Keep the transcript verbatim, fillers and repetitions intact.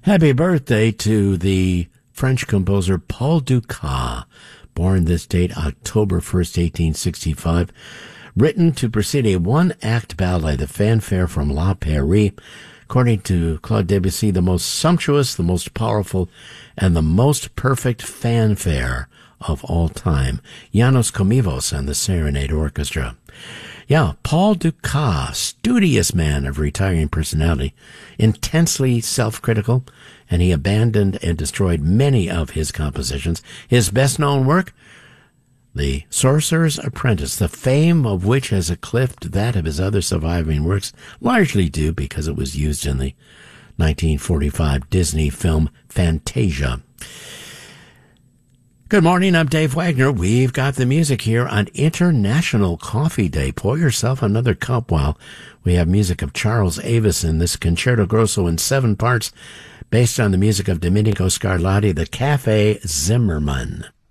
Happy birthday to the French composer Paul Dukas, born this date, October first, eighteen sixty-five. Written to precede a one-act ballet, the fanfare from La Pairie. According to Claude Debussy, the most sumptuous, the most powerful, and the most perfect fanfare of all time. Janos Komivos and the Serenade Orchestra. Yeah, Paul Dukas, studious man of retiring personality, intensely self-critical, and he abandoned and destroyed many of his compositions. His best-known work, The Sorcerer's Apprentice, the fame of which has eclipsed that of his other surviving works, largely due because it was used in the nineteen forty-five Disney film Fantasia. Good morning, I'm Dave Wagner. We've got the music here on International Coffee Day. Pour yourself another cup while we have music of Charles Avison, this Concerto Grosso in seven parts, based on the music of Domenico Scarlatti, the Café Zimmermann.